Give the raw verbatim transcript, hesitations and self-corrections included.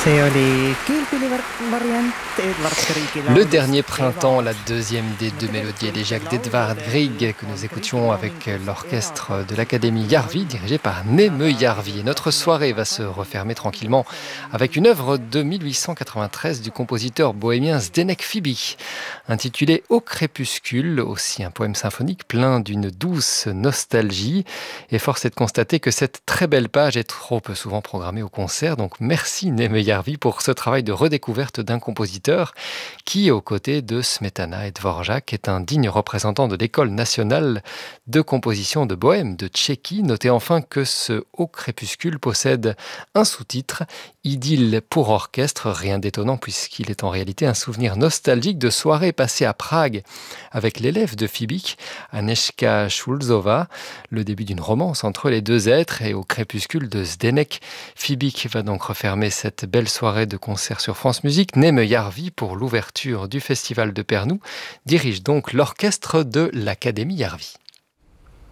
Le dernier printemps, la deuxième des deux mélodies élégiaques d'Edvard Grieg que nous écoutions avec l'orchestre de l'Académie Järvi dirigé par Neeme Järvi. Et notre soirée va se refermer tranquillement avec une œuvre de mille huit cent quatre-vingt-treize du compositeur bohémien Zdeněk Fibič, intitulée Au crépuscule, aussi un poème symphonique plein d'une douce nostalgie. Et force est de constater que cette très belle page est trop peu souvent programmée au concert. Donc merci Neeme Järvi pour ce travail de redécouverte d'un compositeur qui, aux côtés de Smetana et Dvorak, est un digne représentant de l'école nationale de composition de Bohème de Tchéquie. Notez enfin que ce Au crépuscule possède un sous-titre, Idylle pour orchestre, rien d'étonnant puisqu'il est en réalité un souvenir nostalgique de soirées passées à Prague avec l'élève de Fibič, Anežka Šulcová, le début d'une romance entre les deux êtres. Et Au crépuscule de Zdeněk Fibič va donc refermer cette belle soirée de concert sur France Musique. Neeme Järvi, pour l'ouverture du festival de Pärnu, dirige donc l'orchestre de l'Académie Järvi.